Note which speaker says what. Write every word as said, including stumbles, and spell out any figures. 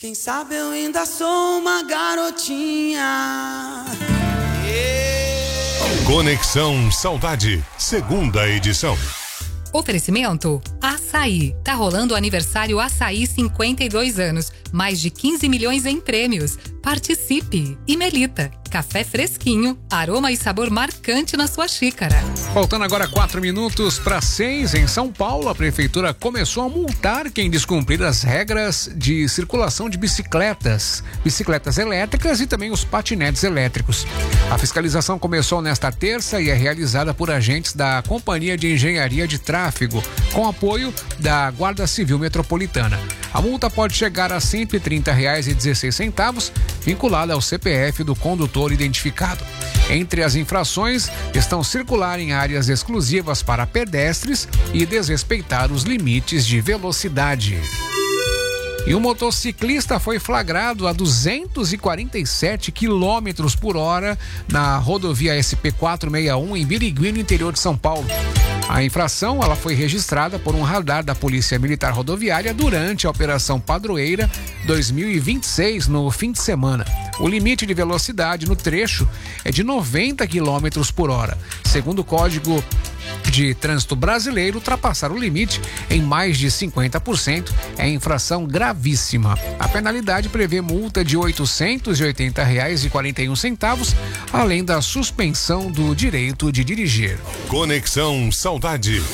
Speaker 1: Quem sabe eu ainda sou uma garotinha.
Speaker 2: Conexão Saudade, segunda edição.
Speaker 3: Oferecimento Açaí. Tá rolando o aniversário Açaí cinquenta e dois anos. Mais de quinze milhões em prêmios. Participe. E Melita. Café fresquinho, aroma e sabor marcante na sua xícara.
Speaker 4: Faltando agora quatro minutos para seis, em São Paulo, a prefeitura começou a multar quem descumprir as regras de circulação de bicicletas, bicicletas elétricas e também os patinetes elétricos. A fiscalização começou nesta terça e é realizada por agentes da Companhia de Engenharia de Tráfego, com apoio da Guarda Civil Metropolitana. A multa pode chegar a cento e trinta reais e dezesseis centavos, vinculada ao C P F do condutor identificado. Entre as infrações estão circular em áreas exclusivas para pedestres e desrespeitar os limites de velocidade. E um motociclista foi flagrado a duzentos e quarenta e sete quilômetros por hora na rodovia S P quatrocentos e sessenta e um em Birigui, no interior de São Paulo. A infração ela foi registrada por um radar da Polícia Militar Rodoviária durante a Operação Padroeira dois mil e vinte e seis, no fim de semana. O limite de velocidade no trecho é de noventa quilômetros por hora. Segundo o Código de Trânsito Brasileiro, ultrapassar o limite em mais de cinquenta por cento é infração gravíssima. A penalidade prevê multa de oitocentos e oitenta reais e quarenta e um centavos, além da suspensão do direito de dirigir.
Speaker 2: Conexão Saudade.